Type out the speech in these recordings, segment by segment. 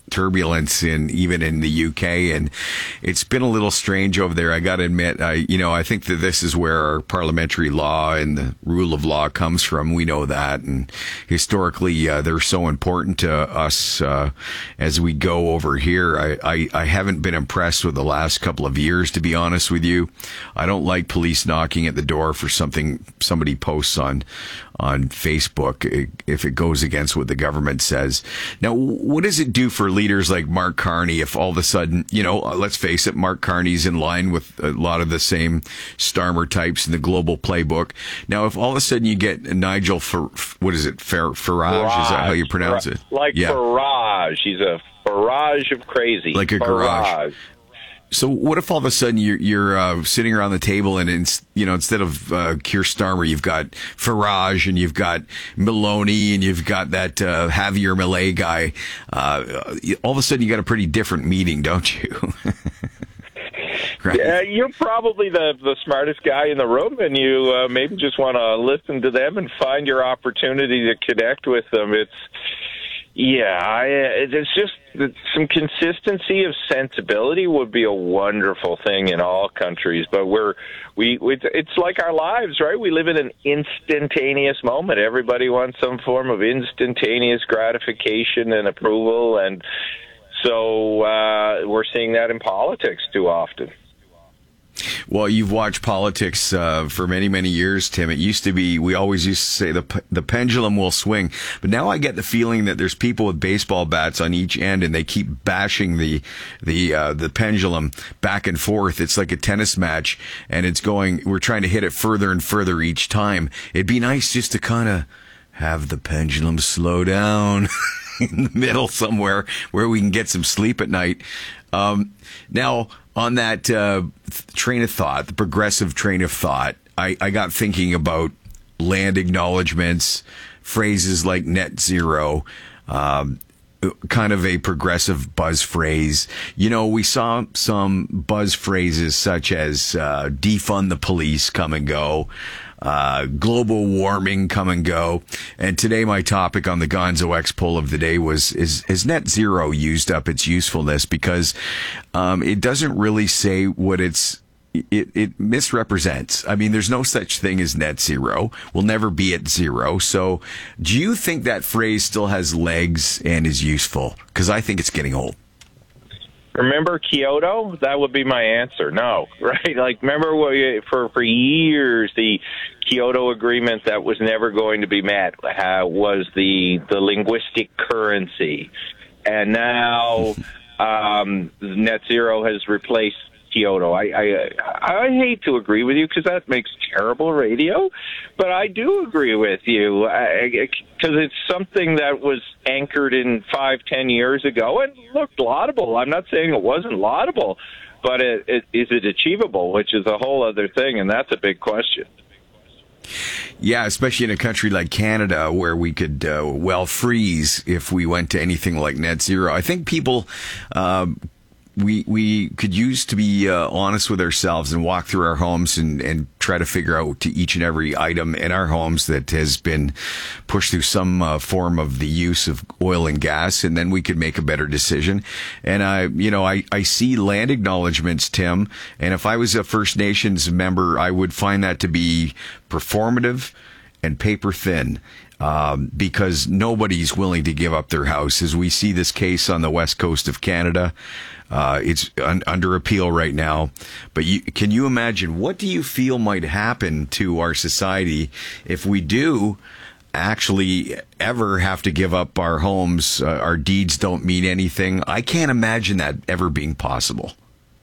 turbulence even in the UK, and it's been a little strange over there. I got to admit, I think that this is where our parliamentary law and the rule of law comes from. We know that, and historically, they're so important to us as we go over here. I haven't been impressed with the last couple of years, to be honest with you. I don't like police knocking at the door for something somebody posts on Facebook if it goes against what the government says. Now, what does it do for leaders like Mark Carney if all of a sudden, let's face it, Mark Carney's in line with a lot of the same Starmer types in the global playbook. Now, if all of a sudden you get Nigel Farage, is that how you pronounce it? Farage. He's a barrage of crazy. Like a garage. So what if all of a sudden you're sitting around the table and instead of Keir Starmer, you've got Farage and you've got Maloney and you've got that Javier Milei guy. All of a sudden you got a pretty different meeting, don't you? Right. Yeah, you're probably the smartest guy in the room, and you maybe just want to listen to them and find your opportunity to connect with them. It's just that some consistency of sensibility would be a wonderful thing in all countries. But it's like our lives, right? We live in an instantaneous moment. Everybody wants some form of instantaneous gratification and approval, and so we're seeing that in politics too often. Well, you've watched politics for many, many years, Tim. It used to be, we always used to say the pendulum will swing. But now I get the feeling that there's people with baseball bats on each end and they keep bashing the pendulum back and forth. It's like a tennis match, and we're trying to hit it further and further each time. It'd be nice just to kind of have the pendulum slow down in the middle somewhere where we can get some sleep at night. Now, on that train of thought, the progressive train of thought, I got thinking about land acknowledgements, phrases like net zero, kind of a progressive buzz phrase. We saw some buzz phrases such as defund the police come and go, global warming come and go. And today my topic on the Gonzo X poll of the day was, is net zero used up its usefulness? Because it doesn't really say what it misrepresents. I mean, there's no such thing as net zero. We'll never be at zero. So do you think that phrase still has legs and is useful? Because I think it's getting old. Remember Kyoto? That would be my answer. No, right? Like, remember for years the Kyoto Agreement that was never going to be met was the linguistic currency, and now net zero has replaced Kyoto. I hate to agree with you because that makes terrible radio, but I do agree with you because it's something that was anchored in 5-10 years ago and looked laudable. I'm not saying it wasn't laudable, but is it achievable, which is a whole other thing, and that's a big question. Yeah, especially in a country like Canada where we could freeze if we went to anything like net zero. I think people we could use to be honest with ourselves and walk through our homes and try to figure out to each and every item in our homes that has been pushed through some form of the use of oil and gas, and then we could make a better decision. And I see land acknowledgements, Tim, and if I was a First Nations member, I would find that to be performative and paper thin. Because nobody's willing to give up their house. As we see this case on the west coast of Canada, it's under appeal right now. But can you imagine, what do you feel might happen to our society if we do actually ever have to give up our homes? Our deeds don't mean anything. I can't imagine that ever being possible.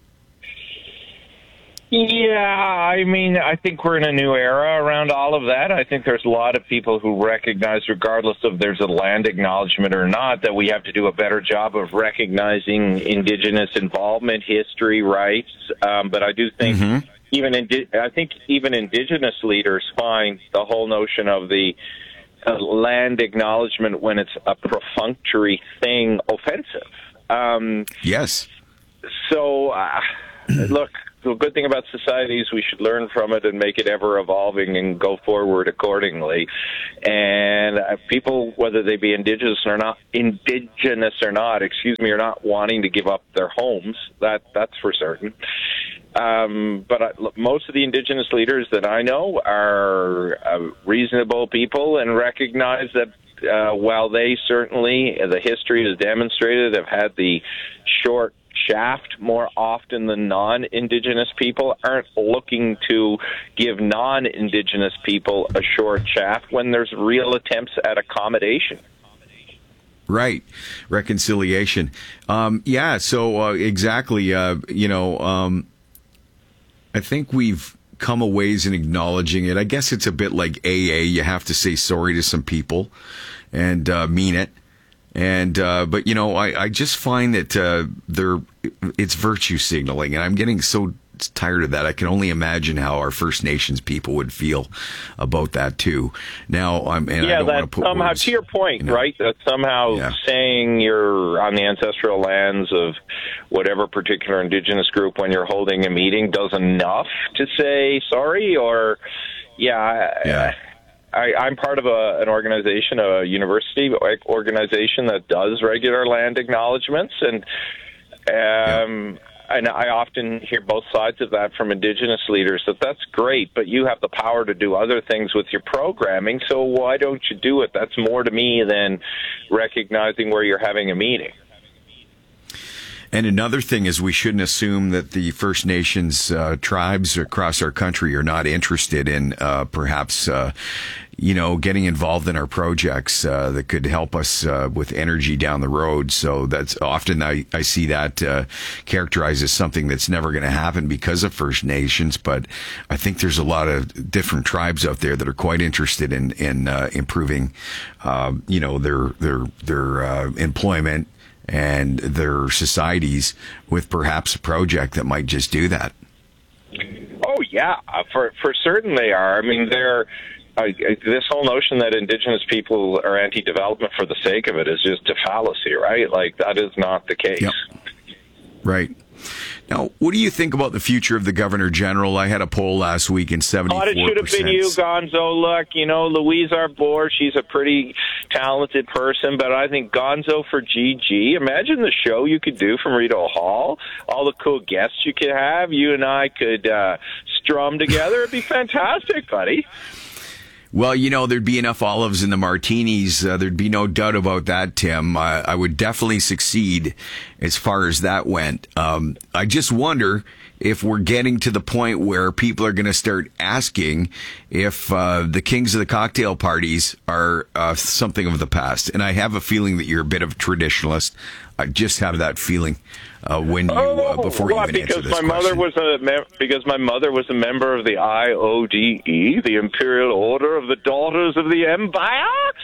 Yeah, I mean, I think we're in a new era around all of that. I think there's a lot of people who recognize, regardless of there's a land acknowledgement or not, that we have to do a better job of recognizing Indigenous involvement, history, rights. But I do think even Indigenous leaders find the whole notion of the land acknowledgement when it's a perfunctory thing offensive. Yes. So, look, the good thing about society is we should learn from it and make it ever evolving and go forward accordingly. And people, whether they be indigenous or not, are not wanting to give up their homes. That's for certain. But most of the indigenous leaders that I know are reasonable people and recognize that while they certainly, the history has demonstrated, have had the short shaft more often than non-Indigenous people, aren't looking to give non-Indigenous people a short shaft when there's real attempts at accommodation. Right. Reconciliation. So exactly, I think we've come a ways in acknowledging it. I guess it's a bit like AA. You have to say sorry to some people and mean it. And but I just find that it's virtue signaling, and I'm getting so tired of that. I can only imagine how our First Nations people would feel about that too. Now, I don't want to put somehow words, to your point, right? That somehow saying you're on the ancestral lands of whatever particular Indigenous group when you're holding a meeting does enough to say sorry, or I'm part of an organization, a university organization that does regular land acknowledgements, and I often hear both sides of that from Indigenous leaders, that's great, but you have the power to do other things with your programming, so why don't you do it? That's more to me than recognizing where you're having a meeting. And another thing is we shouldn't assume that the First Nations tribes across our country are not interested in perhaps getting involved in our projects that could help us with energy down the road. So that's often I see that characterized as something that's never going to happen because of First Nations. But I think there's a lot of different tribes out there that are quite interested in improving, their employment and their societies with perhaps a project that might just do that. Oh yeah, for certain they are. I mean, this whole notion that Indigenous people are anti-development for the sake of it is just a fallacy, right? Like, that is not the case. Yep. Right. Now, what do you think about the future of the Governor General? I had a poll last week and 74%. It should have been you, Gonzo. Look, Louise Arbour, she's a pretty talented person, but I think Gonzo for GG. Imagine the show you could do from Rideau Hall, all the cool guests you could have. You and I could strum together. It'd be fantastic, buddy. Well, there'd be enough olives in the martinis. There'd be no doubt about that, Tim. I would definitely succeed as far as that went. I just wonder if we're getting to the point where people are going to start asking if the kings of the cocktail parties are something of the past. And I have a feeling that you're a bit of a traditionalist. I just have that feeling when you before you even answer this question. Because my mother was a member of the IODE, the Imperial Order of the Daughters of the Empire.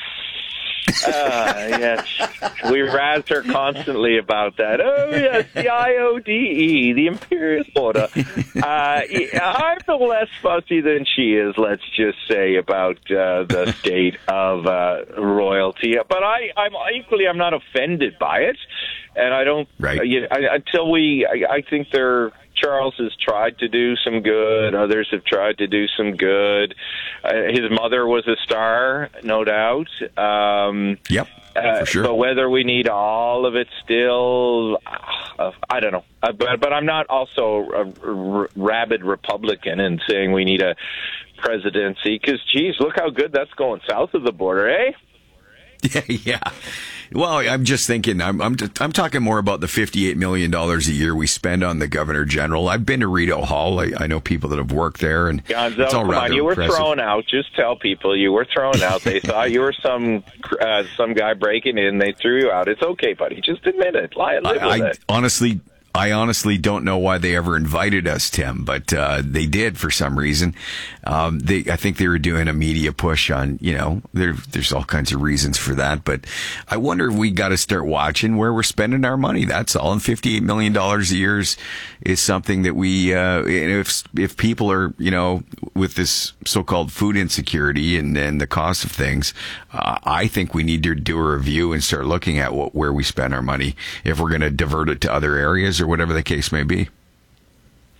Yes, we razzed her constantly about that. Oh yes, the IODE, the Imperial Order. I'm no less fussy than she is. Let's just say about the state of royalty, but I'm not offended by it, and I don't. Right. I think Charles has tried to do some good. Others have tried to do some good. His mother was a star, no doubt. Yep, for sure. But whether we need all of it still, I don't know. But I'm not also a rabid Republican and saying we need a presidency. Because, geez, look how good that's going south of the border, eh? Yeah. Well, I'm just thinking. I'm talking more about the $58 million a year we spend on the Governor General. I've been to Rideau Hall. I know people that have worked there, and Gonzo, it's all rather you were impressive. Thrown out. Just tell people you were thrown out. They thought you were some guy breaking in. They threw you out. It's okay, buddy. Just admit it. Live with it. I honestly don't know why they ever invited us, Tim, but they did for some reason. I think they were doing a media push on, there's all kinds of reasons for that. But I wonder if we got to start watching where we're spending our money. That's all. And $58 million a year is something that we, if people are, with this so-called food insecurity and the cost of things, I think we need to do a review and start looking at where we spend our money if we're going to divert it to other areas or whatever the case may be.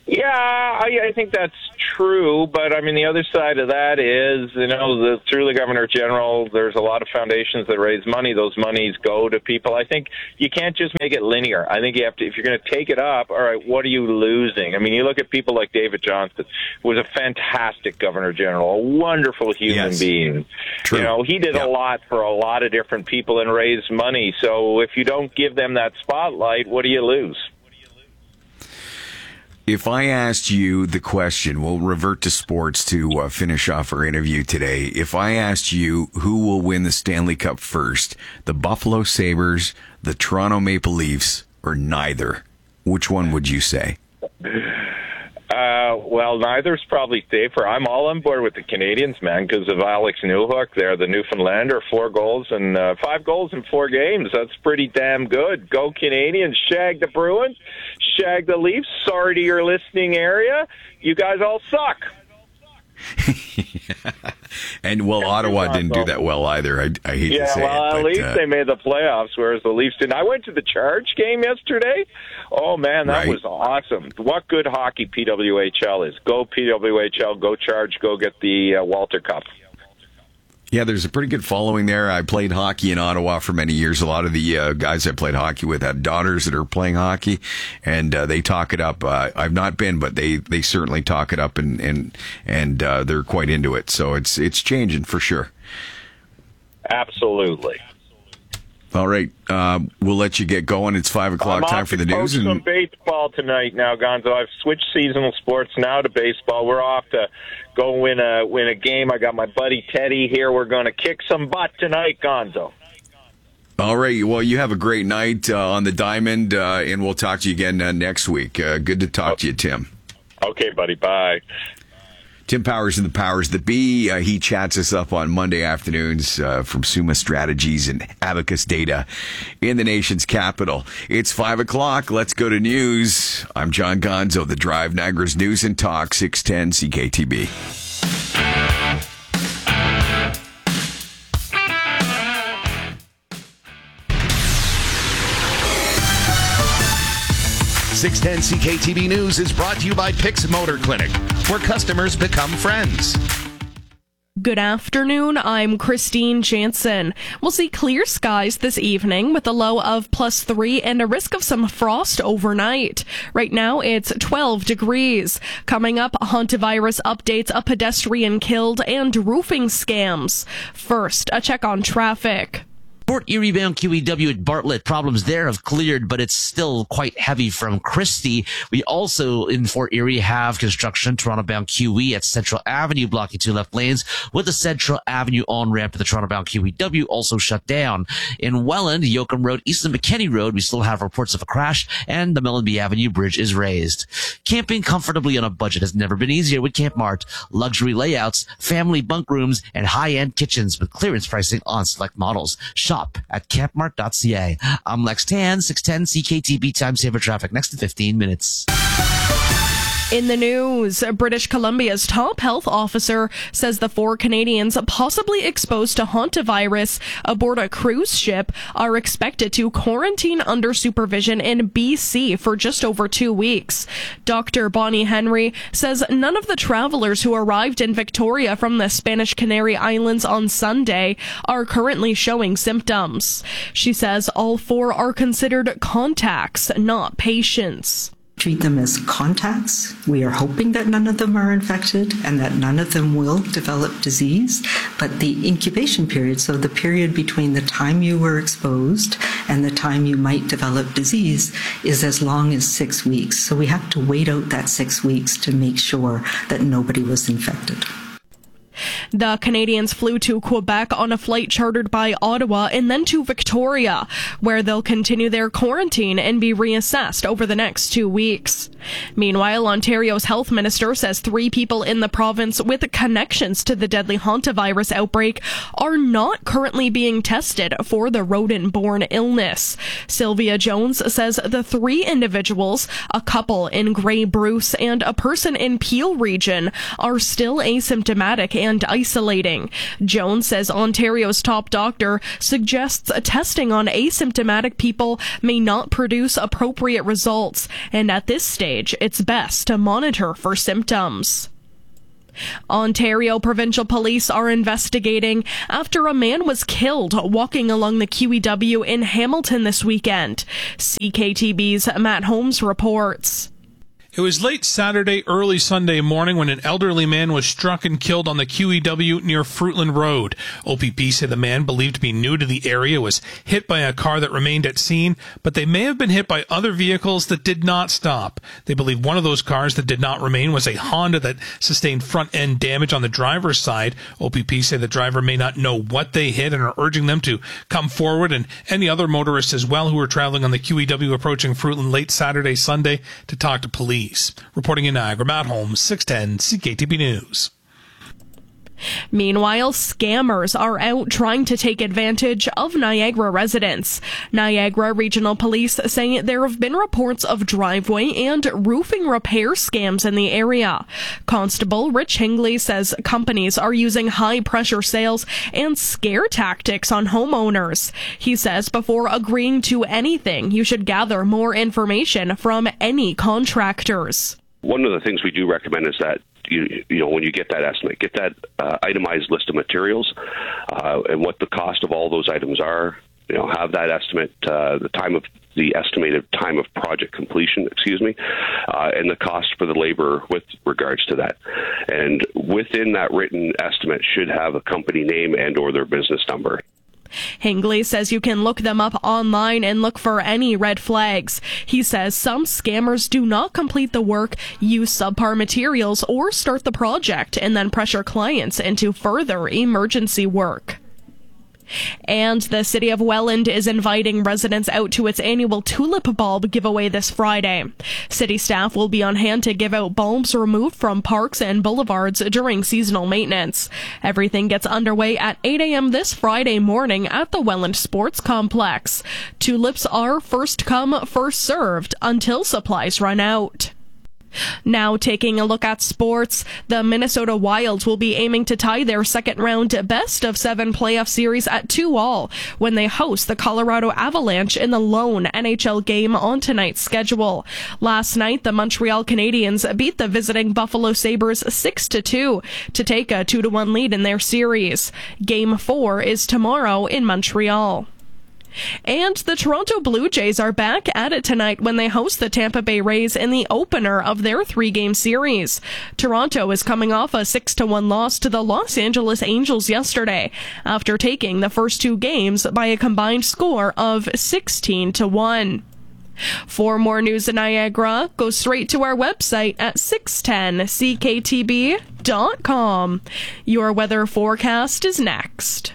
Yeah, I think that's true, but I mean, the other side of that is, through the Governor General, there's a lot of foundations that raise money. Those monies go to people. I think you can't just make it linear. I think you have to, if you're going to take it up, all right, what are you losing? I mean, you look at people like David Johnston, who was a fantastic Governor General, a wonderful human being. True. He did a lot for a lot of different people and raised money. So if you don't give them that spotlight, what do you lose? If I asked you the question, we'll revert to sports to finish off our interview today. If I asked you who will win the Stanley Cup first, the Buffalo Sabres, the Toronto Maple Leafs, or neither, which one would you say? Well, neither's probably safer. I'm all on board with the Canadians, man, because of Alex Newhook there, the Newfoundlander, 5 goals in 4 games. That's pretty damn good. Go Canadians. Shag the Bruins. Shag the Leafs. Sorry to your listening area. You guys all suck. And, Ottawa didn't do that well either. I hate to say it. At least they made the playoffs, whereas the Leafs didn't. I went to the Charge game yesterday. Oh, man, that was awesome. What good hockey PWHL is. Go PWHL, go Charge, go get the Walter Cup. Yeah, there's a pretty good following there. I played hockey in Ottawa for many years. A lot of the guys I played hockey with had daughters that are playing hockey, and they talk it up. I've not been, but they certainly talk it up, and they're quite into it. So it's changing for sure. Absolutely. All right, we'll let you get going. It's 5 o'clock. Time for the news. I'm off to coach some baseball tonight now, Gonzo. I've switched seasonal sports now to baseball. We're off to go win a game. I got my buddy Teddy here. We're going to kick some butt tonight, Gonzo. All right. Well, you have a great night on the diamond, and we'll talk to you again next week. Good to talk to you, Tim. Okay, buddy. Bye. Tim Powers and the Powers That Be. He chats us up on Monday afternoons from Summa Strategies and Abacus Data in the nation's capital. It's 5 o'clock. Let's go to news. I'm John Gonzo, The Drive, Niagara's News and Talk, 610 CKTB. 610 CKTB News is brought to you by Pix Motor Clinic, where customers become friends. Good afternoon, I'm Christine Jansen. We'll see clear skies this evening with a low of +3 and a risk of some frost overnight. Right now it's 12 degrees. Coming up, hantavirus updates, a pedestrian killed, and roofing scams. First, a check on traffic. Fort Erie bound QEW at Bartlett, problems there have cleared, but it's still quite heavy from Christie. We also in Fort Erie have construction, Toronto bound QE at Central Avenue, blocking 2 left lanes, with the Central Avenue on-ramp to the Toronto bound QEW also shut down. In Welland, Yoakum Road, east of McKinney Road, we still have reports of a crash, and the Mellenby Avenue Bridge is raised. Camping comfortably on a budget has never been easier with Camp Mart. Luxury layouts, family bunk rooms, and high-end kitchens with clearance pricing on select models. Shop at campmart.ca. I'm Lex Tan, 610 CKTB Time Saver Traffic. Next to 15 minutes. In the news, British Columbia's top health officer says the 4 Canadians possibly exposed to hantavirus aboard a cruise ship are expected to quarantine under supervision in BC for just over 2 weeks. Dr. Bonnie Henry says none of the travelers who arrived in Victoria from the Spanish Canary Islands on Sunday are currently showing symptoms. She says all 4 are considered contacts, not patients. Treat them as contacts. We are hoping that none of them are infected and that none of them will develop disease. But the incubation period, so the period between the time you were exposed and the time you might develop disease, is as long as 6 weeks. So we have to wait out that 6 weeks to make sure that nobody was infected. The Canadians flew to Quebec on a flight chartered by Ottawa and then to Victoria, where they'll continue their quarantine and be reassessed over the next 2 weeks. Meanwhile, Ontario's health minister says 3 people in the province with connections to the deadly hantavirus outbreak are not currently being tested for the rodent-borne illness. Sylvia Jones says the 3 individuals, a couple in Grey Bruce and a person in Peel region, are still asymptomatic and isolating. Jones says Ontario's top doctor suggests testing on asymptomatic people may not produce appropriate results, and at this stage, it's best to monitor for symptoms. Ontario Provincial Police are investigating after a man was killed walking along the QEW in Hamilton this weekend. CKTB's Matt Holmes reports. It was late Saturday, early Sunday morning when an elderly man was struck and killed on the QEW near Fruitland Road. OPP say the man, believed to be new to the area, was hit by a car that remained at scene, but they may have been hit by other vehicles that did not stop. They believe one of those cars that did not remain was a Honda that sustained front-end damage on the driver's side. OPP say the driver may not know what they hit and are urging them to come forward, and any other motorists as well who were traveling on the QEW approaching Fruitland late Saturday, Sunday to talk to police. Reporting in Niagara, Matt Holmes, 610 CKTB News. Meanwhile, scammers are out trying to take advantage of Niagara residents. Niagara Regional Police saying there have been reports of driveway and roofing repair scams in the area. Constable Rich Hingley says companies are using high-pressure sales and scare tactics on homeowners. He says before agreeing to anything, you should gather more information from any contractors. One of the things we do recommend is that you know, when you get that estimate, get that itemized list of materials and what the cost of all those items are. You know, have that estimate, the estimated time of project completion, and the cost for the labor with regards to that. And within that written estimate should have a company name and or their business number. Hingley says you can look them up online and look for any red flags. He says some scammers do not complete the work, use subpar materials, or start the project and then pressure clients into further emergency work. And the City of Welland is inviting residents out to its annual tulip bulb giveaway this Friday. City staff will be on hand to give out bulbs removed from parks and boulevards during seasonal maintenance. Everything gets underway at 8 a.m. this Friday morning at the Welland Sports Complex. Tulips are first come, first served until supplies run out. Now taking a look at sports, the Minnesota Wild will be aiming to tie their second round best-of-7 playoff series at 2-2 when they host the Colorado Avalanche in the lone NHL game on tonight's schedule. Last night, the Montreal Canadiens beat the visiting Buffalo Sabres 6-2 to take a 2-1 lead in their series. Game 4 is tomorrow in Montreal. And the Toronto Blue Jays are back at it tonight when they host the Tampa Bay Rays in the opener of their 3-game series. Toronto is coming off a 6-1 loss to the Los Angeles Angels yesterday after taking the first 2 games by a combined score of 16-1. For more news in Niagara, go straight to our website at 610cktb.com. Your weather forecast is next.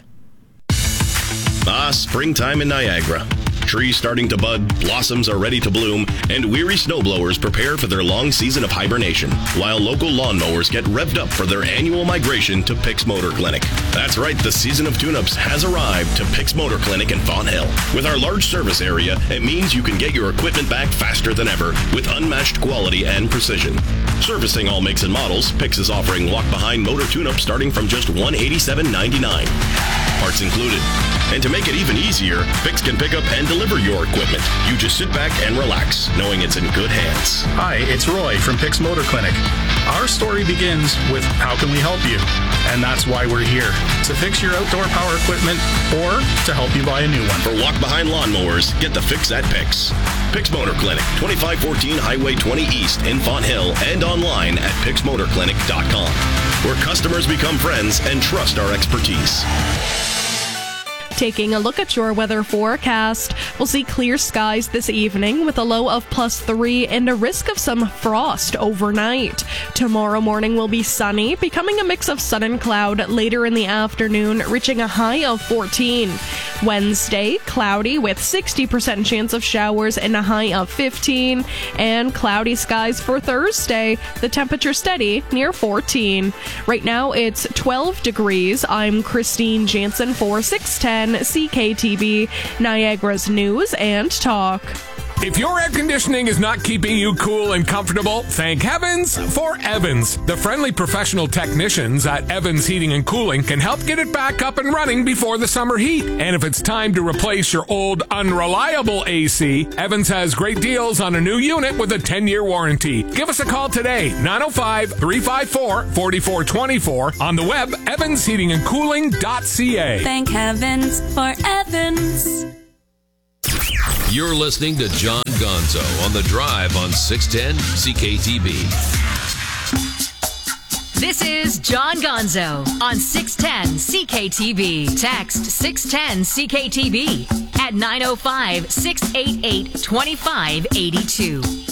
Springtime in Niagara. Trees starting to bud, blossoms are ready to bloom, and weary snowblowers prepare for their long season of hibernation, while local lawnmowers get revved up for their annual migration to Pick's Motor Clinic. That's right, the season of tune-ups has arrived to Pick's Motor Clinic in Font Hill. With our large service area, it means you can get your equipment back faster than ever with unmatched quality and precision. Servicing all makes and models, Pick's is offering walk-behind motor tune-ups starting from just $187.99. Parts included. And to make it even easier, Pick's can pick up and deliver your equipment. You just sit back and relax, knowing it's in good hands. Hi, it's Roy from Pick's Motor Clinic. Our story begins with how can we help you? And that's why we're here, to fix your outdoor power equipment or to help you buy a new one. For walk-behind lawnmowers, get the fix at Pick's. Pick's Motor Clinic, 2514 Highway 20 East in Font Hill, and online at picksmotorclinic.com, where customers become friends and trust our expertise. Taking a look at your weather forecast, we'll see clear skies this evening with a low of +3 and a risk of some frost overnight. Tomorrow morning will be sunny, becoming a mix of sun and cloud later in the afternoon, reaching a high of 14. Wednesday, cloudy with 60% chance of showers and a high of 15. And cloudy skies for Thursday, the temperature steady near 14. Right now it's 12 degrees. I'm Christine Jansen for 610 CKTB, Niagara's News and Talk. If your air conditioning is not keeping you cool and comfortable, thank heavens for Evans. The friendly professional technicians at Evans Heating and Cooling can help get it back up and running before the summer heat. And if it's time to replace your old unreliable AC, Evans has great deals on a new unit with a 10-year warranty. Give us a call today, 905-354-4424, on the web, evansheatingandcooling.ca. Thank heavens for Evans. You're listening to John Gonzo on The Drive on 610 CKTB. This is John Gonzo on 610 CKTB. Text 610 CKTB at 905-688-2582.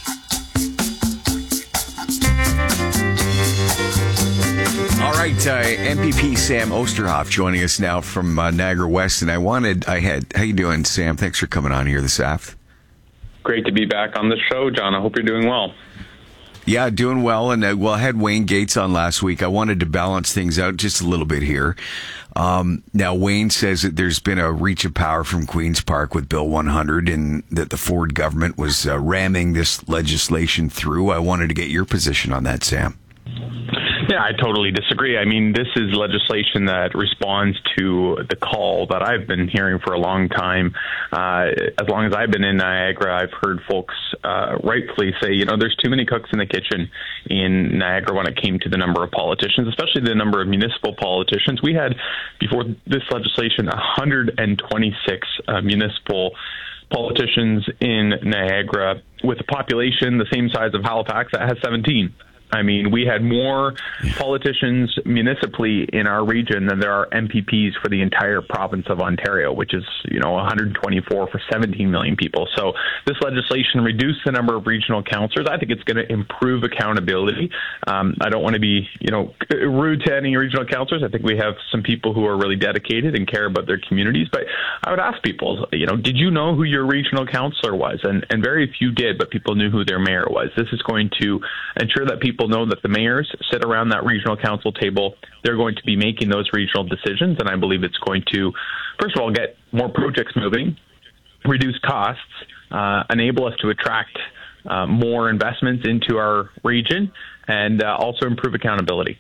All right, MPP Sam Osterhoff joining us now from Niagara West, and how you doing, Sam? Thanks for coming on here this afternoon. Great to be back on the show, John. I hope you're doing well. Yeah, doing well, and I had Wayne Gates on last week. I wanted to balance things out just a little bit here. Now, Wayne says that there's been a reach of power from Queen's Park with Bill 100 and that the Ford government was ramming this legislation through. I wanted to get your position on that, Sam. Yeah, I totally disagree. I mean, this is legislation that responds to the call that I've been hearing for a long time. As long as I've been in Niagara, I've heard folks rightfully say, there's too many cooks in the kitchen in Niagara when it came to the number of politicians, especially the number of municipal politicians. We had, before this legislation, 126 municipal politicians in Niagara with a population the same size of Halifax that has 17. I mean, we had more politicians municipally in our region than there are MPPs for the entire province of Ontario, which is, 124 for 17 million people. So this legislation reduced the number of regional councillors. I think it's going to improve accountability. I don't want to be, rude to any regional councillors. I think we have some people who are really dedicated and care about their communities. But I would ask people, did you know who your regional councillor was? And very few did, but people knew who their mayor was. This is going to ensure that people know that the mayors sit around that regional council table. They're going to be making those regional decisions, and I believe it's going to, first of all, get more projects moving, reduce costs, enable us to attract more investments into our region, and also improve accountability.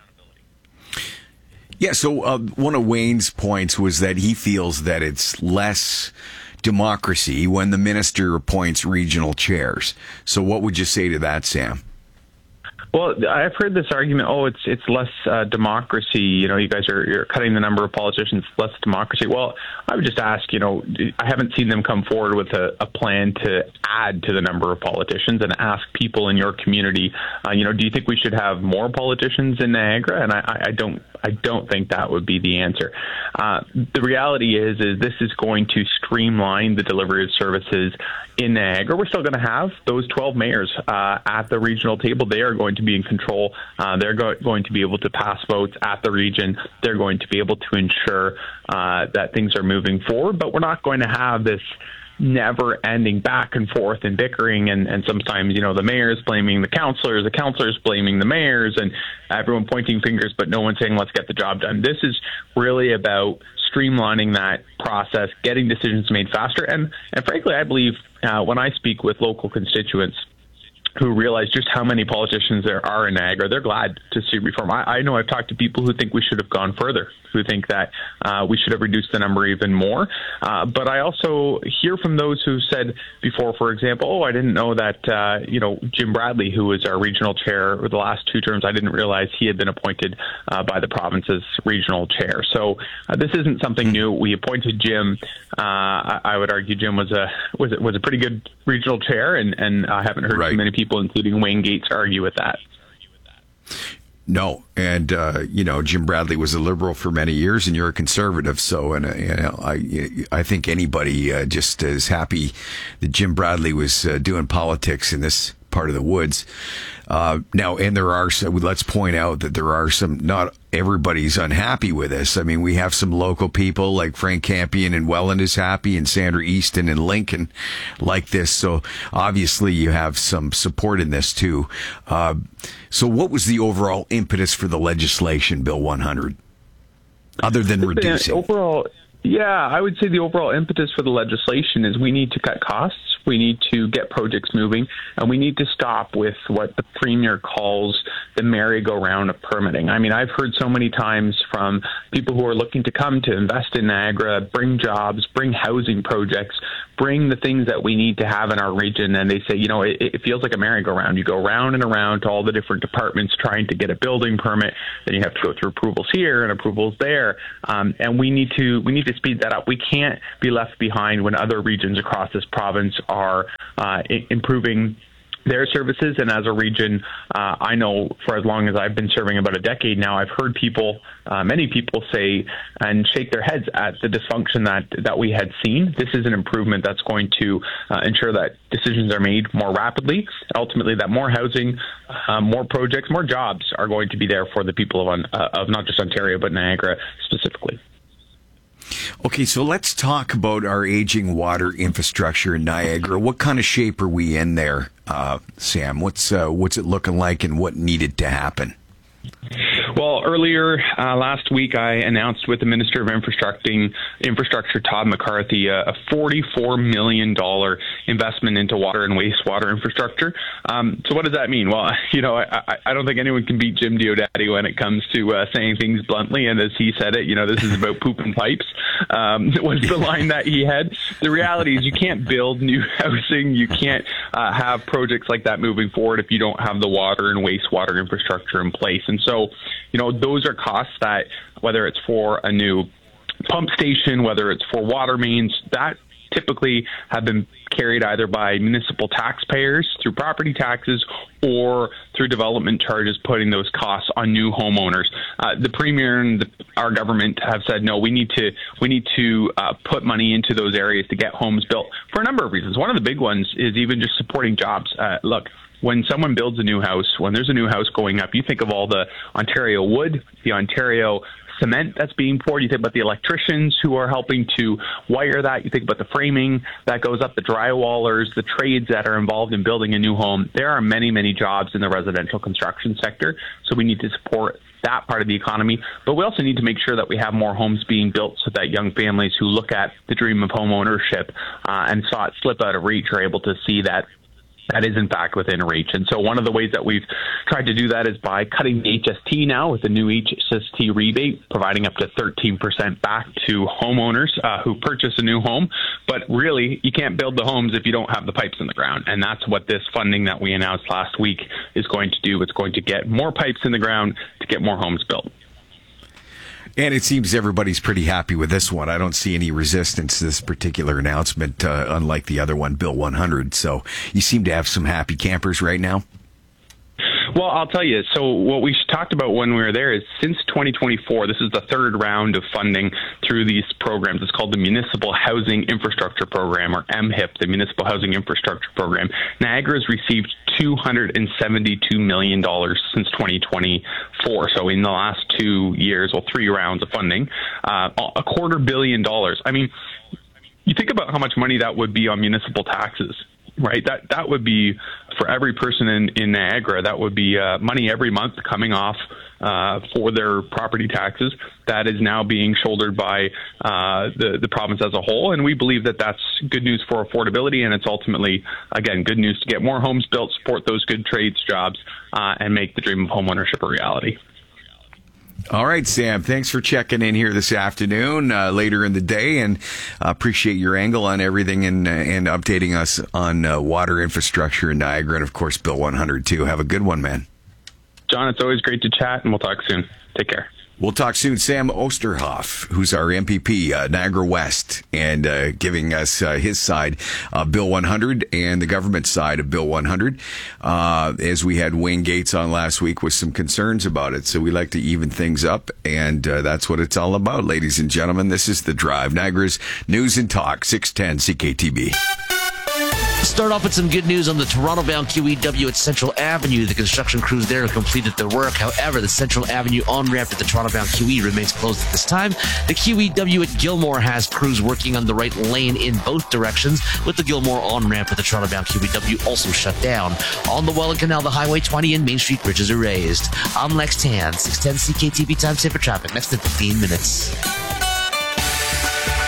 Yeah, so one of Wayne's points was that he feels that it's less democracy when the minister appoints regional chairs. So what would you say to that, Sam? Well, I've heard this argument, it's less democracy. You guys you're cutting the number of politicians, less democracy. Well, I would just ask, I haven't seen them come forward with a plan to add to the number of politicians and ask people in your community, do you think we should have more politicians in Niagara? And I don't think that would be the answer. The reality is this is going to streamline the delivery of services in Niagara. We're still going to have those 12 mayors at the regional table. They are going to be in control. They're going to be able to pass votes at the region. They're going to be able to ensure that things are moving forward. But we're not going to have this never-ending back and forth and bickering, and sometimes, the mayor's blaming the councillors blaming the mayors, and everyone pointing fingers, but no one saying, let's get the job done. This is really about streamlining that process, getting decisions made faster, and frankly, I believe when I speak with local constituents who realize just how many politicians there are in Niagara, they're glad to see reform. I know I've talked to people who think we should have gone further, who think that we should have reduced the number even more. But I also hear from those who said before, for example, I didn't know that, Jim Bradley, who was our regional chair for the last 2 terms, I didn't realize he had been appointed by the province's regional chair. So this isn't something new. We appointed Jim. I would argue Jim was a pretty good regional chair, and I haven't heard too many people, including Wayne Gates, argue with that. No, and Jim Bradley was a Liberal for many years, and you're a Conservative. So, I think anybody just is happy that Jim Bradley was doing politics in this part of the woods. Now, and there are some, let's point out that there are some, not everybody's unhappy with this. I mean, we have some local people like Frank Campion in Welland is happy, and Sandra Easton in Lincoln like this. So obviously you have some support in this too. So what was the overall impetus for the legislation, Bill 100, other than reducing? Overall, Yeah, I would say the overall impetus for the legislation is we need to cut costs, we need to get projects moving, and we need to stop with what the Premier calls the merry-go-round of permitting. I mean, I've heard so many times from people who are looking to come to invest in Niagara, bring jobs, bring housing projects, bring the things that we need to have in our region, and they say, you know, it feels like a merry-go-round. You go round and around to all the different departments trying to get a building permit, then you have to go through approvals here and approvals there, and we need to speed that up. We can't be left behind when other regions across this province are improving their services. And as a region, I know for as long as I've been serving, about a decade now, I've heard people, many people say and shake their heads at the dysfunction that we had seen. This is an improvement that's going to ensure that decisions are made more rapidly, ultimately that more housing, more projects, more jobs are going to be there for the people of not just Ontario, but Niagara specifically. Okay, so let's talk about our aging water infrastructure in Niagara. What kind of shape are we in there, Sam? What's it looking like, and what needed to happen? Well, earlier last week, I announced with the Minister of Infrastructure, Todd McCarthy, a $44 million investment into water and wastewater infrastructure. So what does that mean? Well, you know, I don't think anyone can beat Jim Diodati when it comes to saying things bluntly. And as he said it, you know, this is about poop and pipes. Was the line that he had. The reality is you can't build new housing. You can't have projects like that moving forward if you don't have the water and wastewater infrastructure in place. And so, you know, those are costs that, whether it's for a new pump station, whether it's for water mains, that typically have been carried either by municipal taxpayers through property taxes or through development charges, putting those costs on new homeowners. The Premier and our government have said, no, we need to put money into those areas to get homes built for a number of reasons. One of the big ones is even just supporting jobs. Look, when someone builds a new house, when there's a new house going up, you think of all the Ontario wood, the Ontario cement that's being poured. You think about the electricians who are helping to wire that. You think about the framing that goes up, the drywallers, the trades that are involved in building a new home. There are many, many jobs in the residential construction sector, so we need to support that part of the economy. But we also need to make sure that we have more homes being built so that young families who look at the dream of home ownership and saw it slip out of reach are able to see that is in fact within reach. And so one of the ways that we've tried to do that is by cutting the HST now with the new HST rebate, providing up to 13% back to homeowners who purchase a new home. But really, you can't build the homes if you don't have the pipes in the ground. And that's what this funding that we announced last week is going to do. It's going to get more pipes in the ground to get more homes built. And it seems everybody's pretty happy with this one. I don't see any resistance to this particular announcement, unlike the other one, Bill 100. So you seem to have some happy campers right now. Well, I'll tell you. So what we talked about when we were there is since 2024, this is the third round of funding through these programs. It's called the Municipal Housing Infrastructure Program, or MHIP, the Municipal Housing Infrastructure Program. Niagara's received $272 million since 2024. So in the last 2 years, well, 3 rounds of funding, $250 million. I mean, you think about how much money that would be on municipal taxes. Right, that would be for every person in Niagara. That would be money every month coming off for their property taxes. That is now being shouldered by the province as a whole, and we believe that that's good news for affordability, and it's ultimately, again, good news to get more homes built, support those good trades jobs, and make the dream of homeownership a reality. All right, Sam, thanks for checking in here this afternoon, later in the day, and appreciate your angle on everything and updating us on water infrastructure in Niagara and, of course, Bill 100, too. Have a good one, man. John, it's always great to chat, and we'll talk soon. Take care. We'll talk soon. Sam Osterhoff, who's our MPP, Niagara West, and giving us his side, Bill 100, and the government side of Bill 100, as we had Wayne Gates on last week with some concerns about it. So we like to even things up, and that's what it's all about, ladies and gentlemen. This is The Drive, Niagara's News and Talk, 610 CKTB. Start off with some good news on the Toronto-bound QEW at Central Avenue. The construction crews there have completed their work. However, the Central Avenue on-ramp at the Toronto-bound QE remains closed at this time. The QEW at Gilmore has crews working on the right lane in both directions, with the Gilmore on-ramp at the Toronto-bound QEW also shut down. On the Welland Canal, the Highway 20 and Main Street bridges are raised. I'm Lex Tan, 610 CKTB time saver traffic. Next in 15 minutes.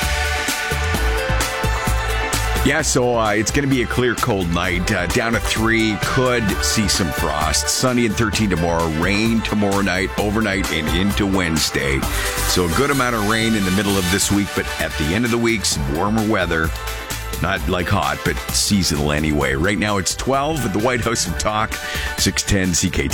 Yeah, so it's going to be a clear, cold night. Down to 3, could see some frost. Sunny and 13 tomorrow. Rain tomorrow night, overnight, and into Wednesday. So a good amount of rain in the middle of this week, but at the end of the week, some warmer weather. Not like hot, but seasonal anyway. Right now it's 12 at the White House of Talk, 610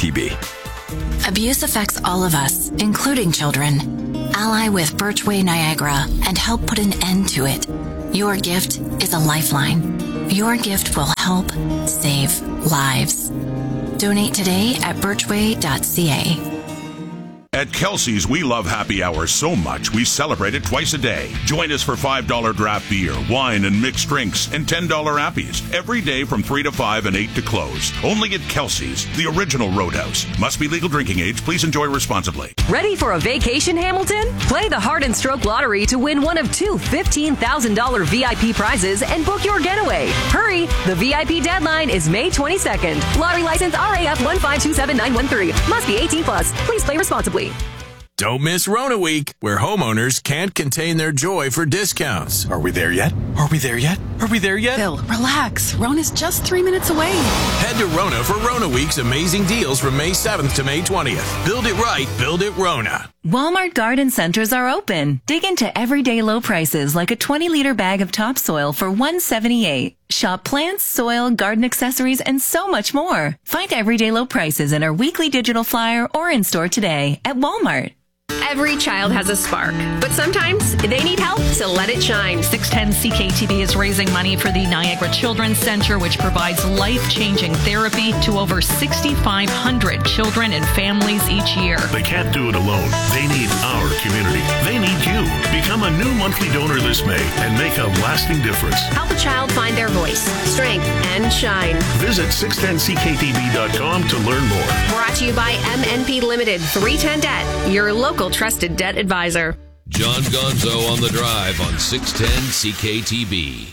CKTB. Abuse affects all of us, including children. Ally with Birchway Niagara and help put an end to it. Your gift is a lifeline. Your gift will help save lives. Donate today at birchway.ca. At Kelsey's, we love happy hours so much we celebrate it twice a day. Join us for $5 draft beer, wine, and mixed drinks, and $10 appies every day from 3 to 5 and 8 to close. Only at Kelsey's, the original Roadhouse. Must be legal drinking age. Please enjoy responsibly. Ready for a vacation, Hamilton? Play the Heart and Stroke Lottery to win one of 2 $15,000 VIP prizes and book your getaway. Hurry! The VIP deadline is May 22nd. Lottery license RAF 1527913. Must be 18 plus. Please play responsibly. Don't miss Rona Week, where homeowners can't contain their joy for discounts. Are we there yet? Are we there yet? Are we there yet? Bill, relax. Rona's just 3 minutes away. Head to Rona for Rona Week's amazing deals from May 7th to May 20th. Build it right, build it Rona. Walmart garden centers are open. Dig into everyday low prices like a 20-liter bag of topsoil for $178. Shop plants, soil, garden accessories, and so much more. Find everyday low prices in our weekly digital flyer or in-store today at Walmart. Every child has a spark, but sometimes they need help, so let it shine. 610 CKTB is raising money for the Niagara Children's Center, which provides life-changing therapy to over 6,500 children and families each year. They can't do it alone. They need our community. They need you. Become a new monthly donor this May and make a lasting difference. Help a child find their voice, strength, and shine. Visit 610ckTB.com to learn more. Brought to you by MNP Limited, 310 Debt, your local trusted debt advisor. John Gonzo on the Drive on 610 CKTB.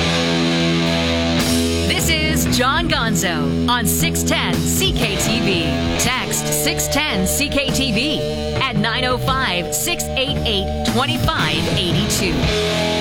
This is John Gonzo on 610 CKTB. Text 610 CKTB at 905-688-2582.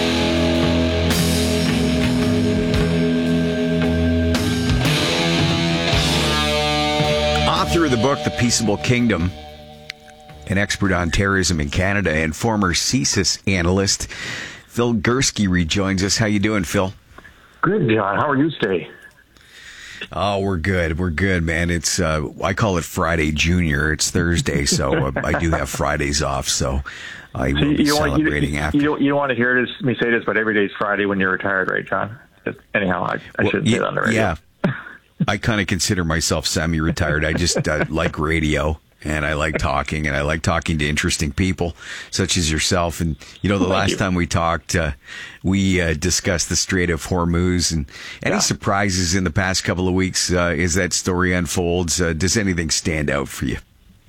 Author of the book, The Peaceable Kingdom, an expert on terrorism in Canada, and former CSIS analyst, Phil Gurski rejoins us. How you doing, Phil? Good, John. How are you today? Oh, we're good. We're good, man. It's I call it Friday Junior. It's Thursday, so I do have Fridays off, so I will be celebrating after. You don't want to hear me say this, but every day's Friday when you're retired, right, John? Anyhow, I shouldn't say that on the radio. Yeah. I kind of consider myself semi-retired. I just like radio, and I like talking, and I like talking to interesting people such as yourself. And, the last time we talked, we discussed the Strait of Hormuz, and any surprises in the past couple of weeks as that story unfolds? Does anything stand out for you?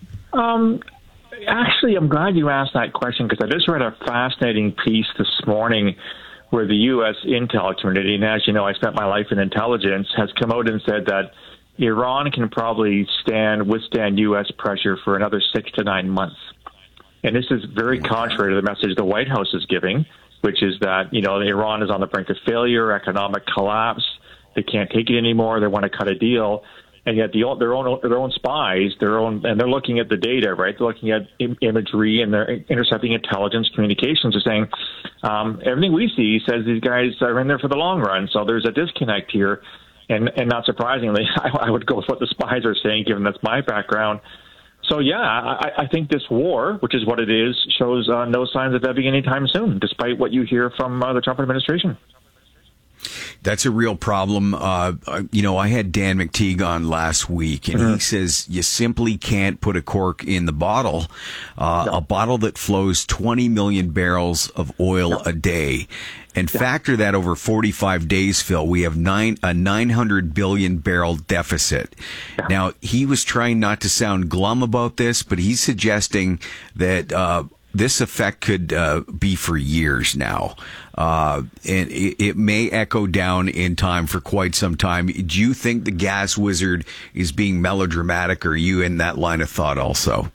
Actually, I'm glad you asked that question, because I just read a fascinating piece this morning where the U.S. intel community, and as you know, I spent my life in intelligence, has come out and said that Iran can probably withstand U.S. pressure for another 6 to 9 months. And this is very contrary to the message the White House is giving, which is that, Iran is on the brink of failure, economic collapse. They can't take it anymore. They want to cut a deal. And yet their own spies, and they're looking at the data, right? They're looking at imagery, and they're intercepting intelligence communications. They're saying everything we see says these guys are in there for the long run. So there's a disconnect here, and not surprisingly, I would go with what the spies are saying, given that's my background. So yeah, I think this war, which is what it is, shows no signs of ebbing anytime soon, despite what you hear from the Trump administration. That's a real problem. I had Dan McTeague on last week, and he says you simply can't put a cork in the bottle, a bottle that flows 20 million barrels of oil a day. And factor that over 45 days, Phil, we have a 900 billion barrel deficit. Now, he was trying not to sound glum about this, but he's suggesting that this effect could be for years now. And it may echo down in time for quite some time. Do you think the gas wizard is being melodramatic, or are you in that line of thought also?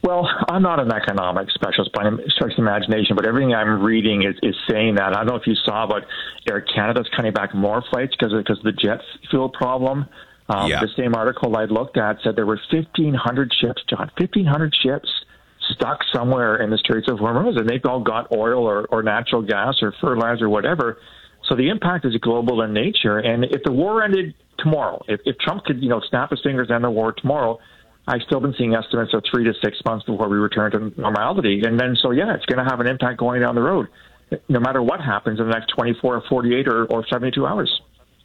Well, I'm not an economic specialist by any stretch of the imagination, but everything I'm reading is saying that. I don't know if you saw, but Air Canada's cutting back more flights because of the jet fuel problem. The same article I looked at said there were 1,500 ships, John, 1,500 ships stuck somewhere in the Straits of Hormuz, and they've all got oil or natural gas or fertilizer or whatever. So the impact is global in nature. And if the war ended tomorrow, if Trump could, snap his fingers and end the war tomorrow, I've still been seeing estimates of 3 to 6 months before we return to normality. And then, it's going to have an impact going down the road, no matter what happens in the next 24 or 48 or 72 hours.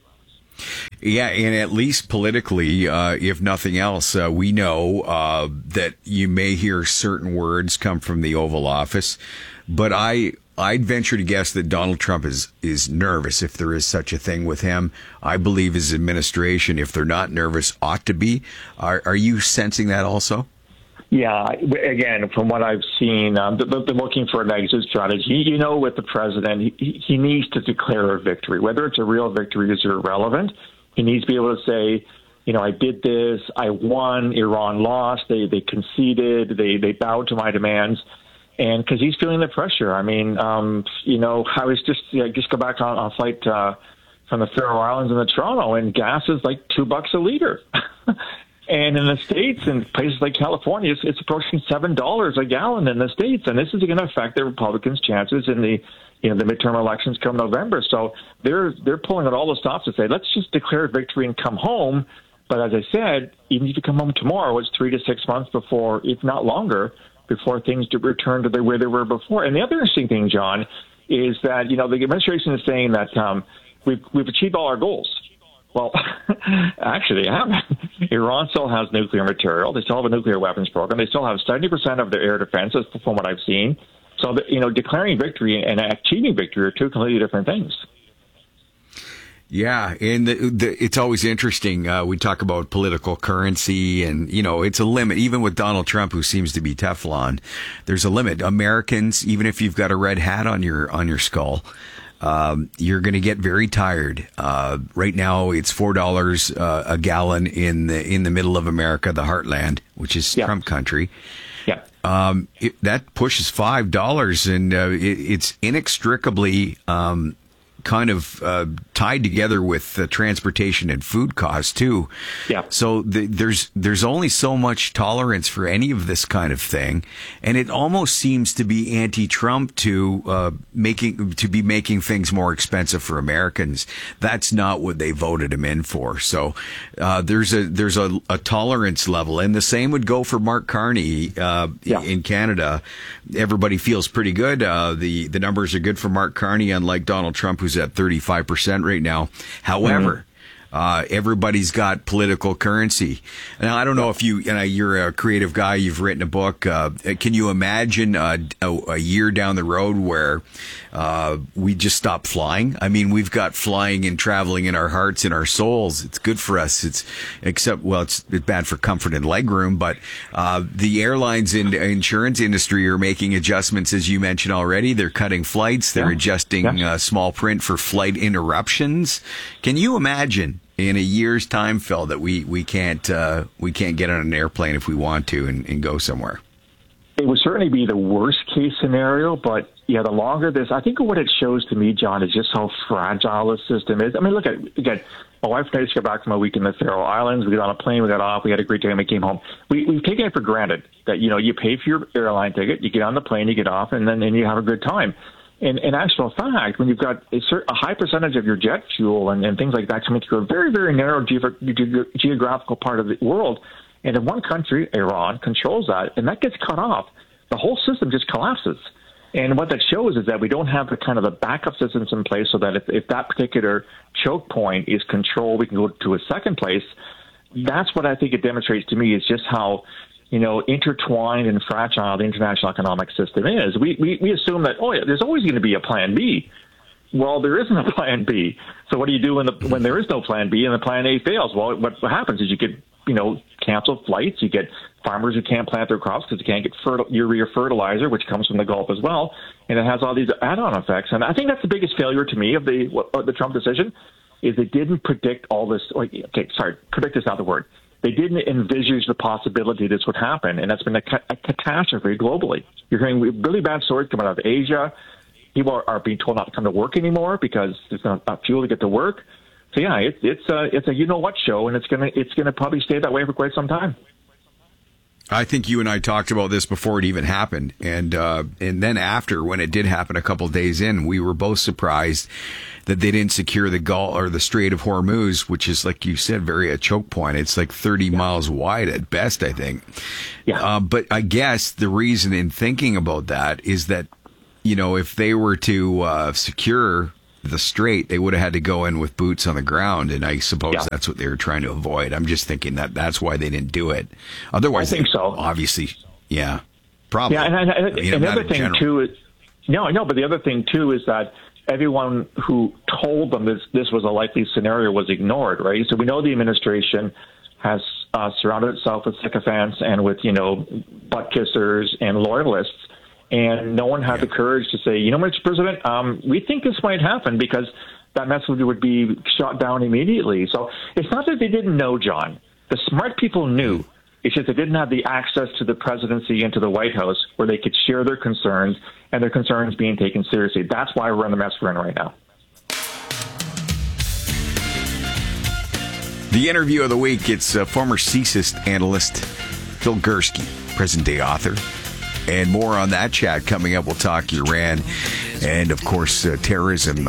Yeah, and at least politically, if nothing else, we know that you may hear certain words come from the Oval Office, but I'd venture to guess that Donald Trump is nervous, if there is such a thing with him. I believe his administration, if they're not nervous, ought to be. Are you sensing that also? Yeah, again, from what I've seen, they're looking for an exit strategy. With the president, he needs to declare a victory. Whether it's a real victory is irrelevant. He needs to be able to say, I did this, I won, Iran lost, they conceded, they bowed to my demands. And because he's feeling the pressure. I mean, I was just go back on a flight from the Faroe Islands into Toronto, and gas is like $2 a liter. And in the States, in places like California, it's approaching $7 a gallon in the States. And this is going to affect the Republicans' chances in the midterm elections come November. So they're pulling out all the stops to say, let's just declare victory and come home. But as I said, even if you come home tomorrow, it's 3 to 6 months before, if not longer, before things return to the way they were before. And the other interesting thing, John, is that, the administration is saying that we've achieved all our goals. Well, actually, they haven't. Iran still has nuclear material. They still have a nuclear weapons program. They still have 70% of their air defenses, from what I've seen. So, declaring victory and achieving victory are two completely different things. Yeah, and it's always interesting. We talk about political currency, and it's a limit. Even with Donald Trump, who seems to be Teflon, there's a limit. Americans, even if you've got a red hat on your skull, you're going to get very tired. Right now, it's $4 a gallon in the middle of America, the heartland, which is Trump country. Yeah. That pushes $5, and it's inextricably kind of tied together with transportation and food costs too. Yeah. So there's only so much tolerance for any of this kind of thing, and it almost seems to be anti-Trump to be making things more expensive for Americans. That's not what they voted him in for. So there's a tolerance level, and the same would go for Mark Carney in Canada. Everybody feels pretty good. The numbers are good for Mark Carney, unlike Donald Trump, who's at 35% right now. However, everybody's got political currency. Now, I don't know if you're a creative guy, you've written a book. Can you imagine a year down the road where we just stop flying? I mean, we've got flying and traveling in our hearts and our souls. It's good for us. It's bad for comfort and legroom, but the airlines and insurance industry are making adjustments, as you mentioned already. They're cutting flights. They're adjusting small print for flight interruptions. Can you imagine in a year's time, Phil, that we can't get on an airplane if we want to and go somewhere? It would certainly be the worst case scenario, but the longer this, I think what it shows to me, John, is just how fragile the system is. I mean, look at, again, my wife and I just got back from a week in the Faroe Islands. We got on a plane, we got off, we had a great time, we came home. We've taken it for granted that, you pay for your airline ticket, you get on the plane, you get off, and then you have a good time. In actual fact, when you've got a high percentage of your jet fuel and things like that coming through a very, very narrow geographical part of the world, and if one country, Iran, controls that, and that gets cut off, the whole system just collapses. And what that shows is that we don't have the backup systems in place so that if that particular choke point is controlled, we can go to a second place. That's what I think it demonstrates to me, is just how intertwined and fragile the international economic system is. We assume that, there's always going to be a plan B. Well, there isn't a plan B. So what do you do when there is no plan B and the plan A fails? Well, what happens is you get, canceled flights. You get farmers who can't plant their crops because they can't get urea fertilizer, which comes from the Gulf as well. And it has all these add-on effects. And I think that's the biggest failure to me of the Trump decision, is they didn't predict all this. Predict is not the word. they didn't envisage the possibility this would happen, and that's been a catastrophe globally. You're hearing really bad stories coming out of Asia. People are being told not to come to work anymore because there's not fuel to get to work. So yeah, it's a you know what show, and it's gonna probably stay that way for quite some time. I think you and I talked about this before it even happened, and then after, when it did happen a couple of days in, we were both surprised that they didn't secure the Gulf or the Strait of Hormuz, which is, like you said, a choke point. It's like 30 miles wide at best, I think. Yeah. But I guess the reason in thinking about that is that, you know, if they were to secure the strait, they would have had to go in with boots on the ground, and I suppose that's what they were trying to avoid. I'm just thinking that's why they didn't do it. Otherwise, I think so. Obviously, yeah, probably. Yeah, and the other thing too is but the other thing too is that everyone who told them this was a likely scenario was ignored, right? So we know the administration has surrounded itself with sycophants and with butt kissers and loyalists. And no one had the courage to say, Mr. President, we think this might happen, because that message would be shot down immediately. So it's not that they didn't know, John. The smart people knew. It's just they didn't have the access to the presidency and to the White House where they could share their concerns, and their concerns being taken seriously. That's why we're in the mess we're in right now. The interview of the week, it's former CSIS analyst Phil Gurski, present-day author. And more on that chat coming up. We'll talk Iran and, of course, terrorism.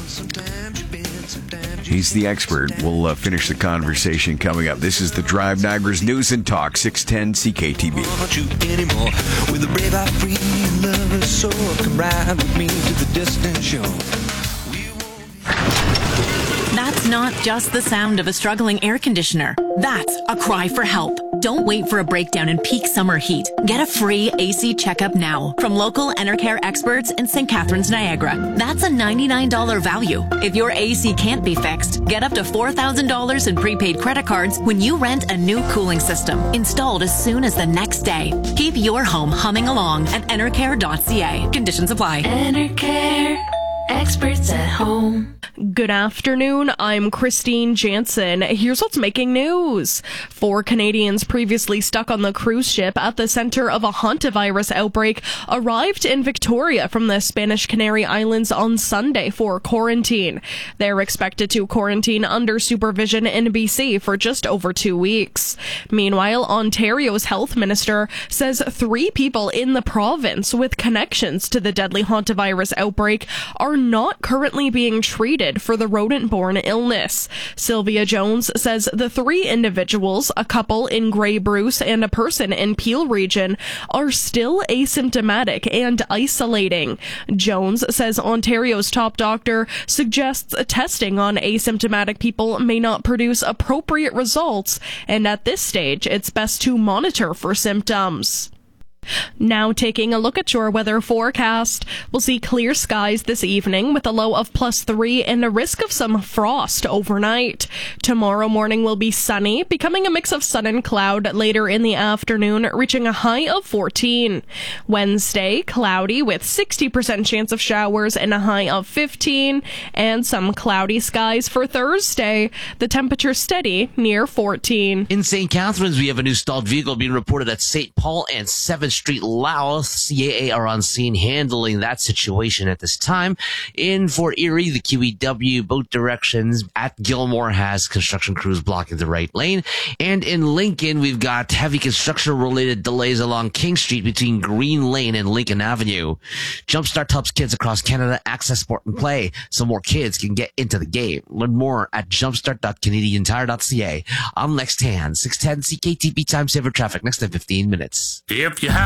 He's the expert. We'll finish the conversation coming up. This is The Drive, Niagara's News and Talk, 610 CKTB. With a brave, free lover, so come ride with me to the distant shore. That's not just the sound of a struggling air conditioner. That's a cry for help. Don't wait for a breakdown in peak summer heat. Get a free AC checkup now from local Enercare experts in St. Catharines, Niagara. That's a $99 value. If your AC can't be fixed, get up to $4,000 in prepaid credit cards when you rent a new cooling system, installed as soon as the next day. Keep your home humming along at enercare.ca. Conditions apply. Enercare. Experts at home. Good afternoon, I'm Christine Jansen. Here's what's making news. 4 Canadians previously stuck on the cruise ship at the center of a hantavirus outbreak arrived in Victoria from the Spanish Canary Islands on Sunday for quarantine. They're expected to quarantine under supervision in BC for just over 2 weeks. Meanwhile, Ontario's health minister says 3 people in the province with connections to the deadly hantavirus outbreak are not currently being treated for the rodent-borne illness. Sylvia Jones says the 3 individuals, a couple in Grey Bruce and a person in Peel region, are still asymptomatic and isolating. Jones says Ontario's top doctor suggests testing on asymptomatic people may not produce appropriate results, and at this stage, it's best to monitor for symptoms. Now taking a look at your weather forecast. We'll see clear skies this evening with a low of +3 and a risk of some frost overnight. Tomorrow morning will be sunny, becoming a mix of sun and cloud later in the afternoon, reaching a high of 14. Wednesday, cloudy with 60% chance of showers and a high of 15, and some cloudy skies for Thursday. The temperature steady near 14. In St. Catharines, we have a new stalled vehicle being reported at St. Paul and 7th Street, Louth. CAA are on scene handling that situation at this time. In Fort Erie, the QEW both directions at Gilmore has construction crews blocking the right lane. And in Lincoln, we've got heavy construction-related delays along King Street between Green Lane and Lincoln Avenue. Jumpstart helps kids across Canada access sport and play so more kids can get into the game. Learn more at jumpstart.canadiantire.ca. I'm Lex Tan, 610 CKTB Time Saver Traffic, next in 15 minutes. If you have